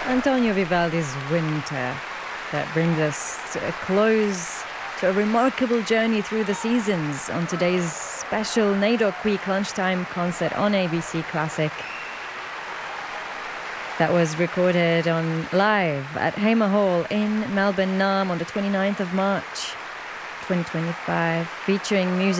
Antonio Vivaldi's Winter. That brings us to a close to a remarkable journey through the seasons on today's special NAIDOC Week lunchtime concert on ABC Classic. That was recorded on live at Hamer Hall in Melbourne, Naarm on the 29th of March 2025, featuring music